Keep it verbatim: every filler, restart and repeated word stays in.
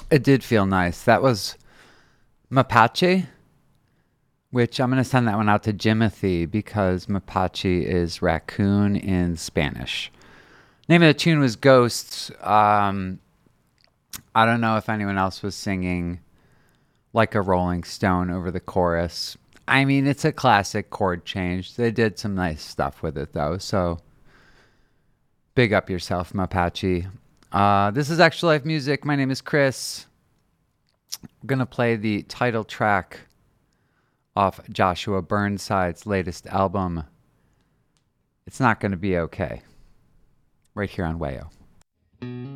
It did feel nice. That was Mapache, which I'm going to send that one out to Jimothy because Mapache is raccoon in Spanish. Name of the tune was Ghosts. Um, I don't know if anyone else was singing like a Rolling Stone over the chorus. I mean, it's a classic chord change. They did some nice stuff with it, though. So big up yourself, Mapache. Uh, this is Extra Life Music. My name is Chris. I'm going to play the title track off Joshua Burnside's latest album. It's Not Gonna Be Okay. Right here on Wayo.